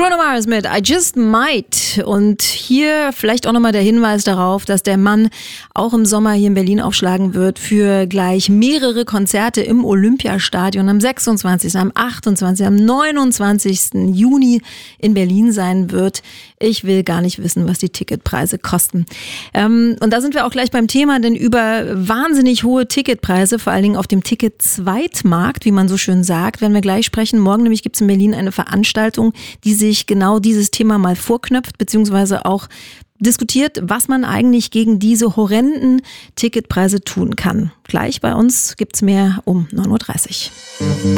Bruno Mars mit I Just Might. Und hier vielleicht auch nochmal der Hinweis darauf, dass der Mann auch im Sommer hier in Berlin aufschlagen wird für gleich mehrere Konzerte im Olympiastadion am 26., am 28., am 29. Juni in Berlin sein wird. Ich will gar nicht wissen, was die Ticketpreise kosten. Und da sind wir auch gleich beim Thema, denn über wahnsinnig hohe Ticketpreise, vor allen Dingen auf dem Ticket-Zweitmarkt, wie man so schön sagt, werden wir gleich sprechen. Morgen nämlich gibt es in Berlin eine Veranstaltung, die sich genau dieses Thema mal vorknöpft, beziehungsweise auch diskutiert, was man eigentlich gegen diese horrenden Ticketpreise tun kann. Gleich bei uns gibt's mehr um 9.30 Uhr.